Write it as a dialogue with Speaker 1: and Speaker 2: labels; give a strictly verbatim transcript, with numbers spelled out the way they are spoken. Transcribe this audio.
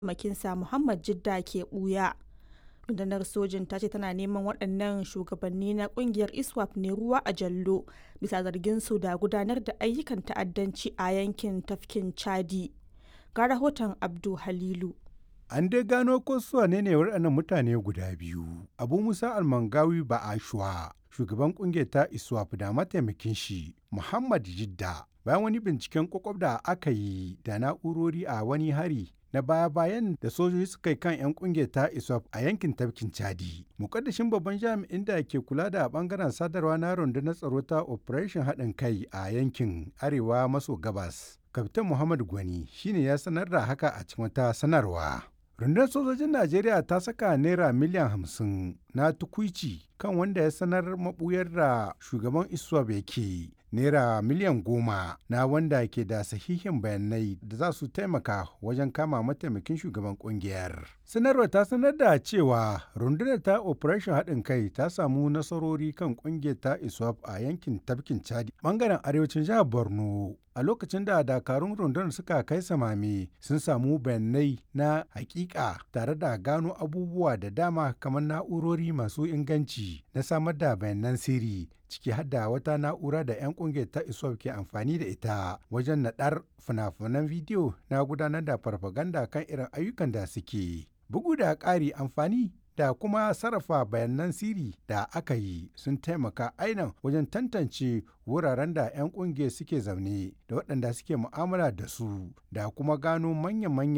Speaker 1: mataimakinsa Muhammad Jidda ke ɓuya. Rundunar sojin ta ce tana neman waɗannan shugabanni na ƙungiyar ISWAP ne ruwa a jallo bisa zargin su da gudanar da ayyukan ta'addanci a yankin tafkin Chadi. Ga rahoton Abdu Halilu.
Speaker 2: An dai gano ko su wane ne waɗannan mutane guda biyu. Abu Musa Almangawi Ba'ashwa, shugaban ƙungiyar ta ISWAP da mataimakin shi Muhammad Jidda. Bayan wani binciken kwakwab da aka yi da na'urori a wani hari na baya-bayan da sojoji suka yi kan 'yan kungiyar ta ISWAP a yankin tafkin Chadi. Mukaddashin babban jami'in da ke kula da bangaren sadarwa na rundunar tsaro ta Operation haɗin kai a yankin Arewa maso gabas. Kaftan Muhammad Gwani shine ya sanar da haka a cikin wata sanarwa. Rundunar sojojin Najeriya ta saka naira miliyan hamsin na tukuici kan wanda ya sanar mabuyar da shugaban ISWAP yake. Naira miliyan goma na wanda ke da sahihin bayanai da za su taimaka wajen kama mataimakin shugaban kungiyar. Sanarwar ta sanar da cewa rundunar ta Operation haɗin kai ta samu nasarori kan kungiyar ta ISWAP a yankin tafkin Chadi bangaren arewacin jihar Borno. A lokacin da dakarun rundunar suka kai samame sun samu bayanai na hakika tare da gano abubuwa da dama kamar na'urori masu inganci na samar da bayanan sirri ciki har da wata na'ura da 'yan kungiyar ta ISWAP ke amfani da ita wajen naɗar fina-finan bidiyo na gudanar da farfaganda kan irin ayyukan da suke. Bugu da ƙari amfani da kuma sarrafa bayanan sirri da aka yi sun taimaka ainihin wajen tantance wuraren da 'yan kungiyar suke zaune da waɗanda suke mu'amala da su da kuma gano manya-manya